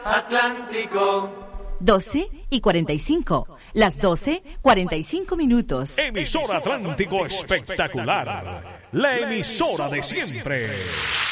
Atlántico. 12:45. Las 12:45 minutos. Emisora Atlántico Espectacular. La emisora de siempre.